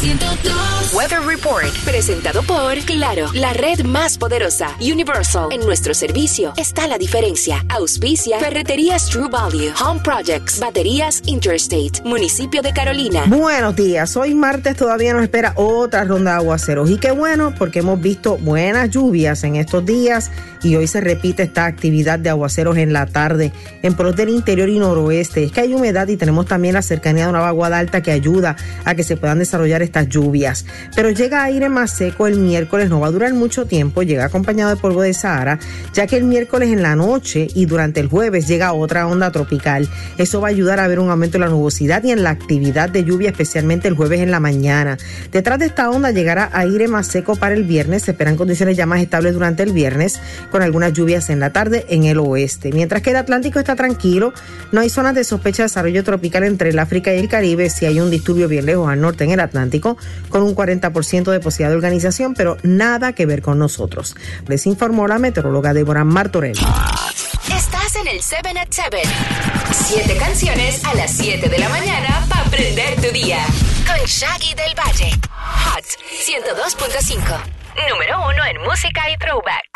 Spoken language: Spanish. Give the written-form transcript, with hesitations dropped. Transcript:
102. Weather Report, presentado por Claro, la red más poderosa. Universal, en nuestro servicio está la diferencia. Auspicia Ferreterías True Value, Home Projects, Baterías Interstate, Municipio de Carolina. Buenos días, hoy martes todavía nos espera otra ronda de aguaceros y qué bueno porque hemos visto buenas lluvias en estos días y hoy se repite esta actividad de aguaceros en la tarde en pros del interior y noroeste. Es que hay humedad y tenemos también la cercanía de una vaguada alta que ayuda a que se puedan desarrollar estas lluvias. Pero llega aire más seco el miércoles, no va a durar mucho tiempo, llega acompañado de polvo de Sahara, ya que el miércoles en la noche y durante el jueves llega otra onda tropical. Eso va a ayudar a ver un aumento en la nubosidad y en la actividad de lluvia, especialmente el jueves en la mañana. Detrás de esta onda llegará aire más seco para el viernes, se esperan condiciones ya más estables durante el viernes, con algunas lluvias en la tarde en el oeste. Mientras que el Atlántico está tranquilo, no hay zonas de sospecha de desarrollo tropical entre el África y el Caribe, si hay un disturbio bien lejos al norte en el Atlántico, con un 40% de posibilidad de organización, pero nada que ver con nosotros. Les informó la meteoróloga Débora Martorell. Estás en el 7 at 7. 7 canciones a las 7 de la mañana para aprender tu día. Con Shaggy del Valle. Hot 102.5. Número 1 en música y throwbacks.